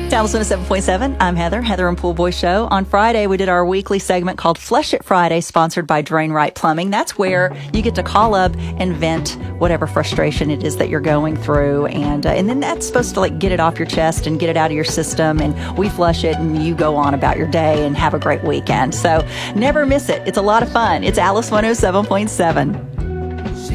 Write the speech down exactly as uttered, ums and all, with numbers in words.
Dallas one oh seven point seven. I'm Heather, Heather and Pool Boy Show. On Friday, we did our weekly segment called Flush It Friday, sponsored by Drain Right Plumbing. That's where you get to call up and vent whatever frustration it is that you're going through. And uh, and then that's supposed to like get it off your chest and get it out of your system. And we flush it and you go on about your day and have a great weekend. So never miss it. It's a lot of fun. It's Alice one oh seven point seven.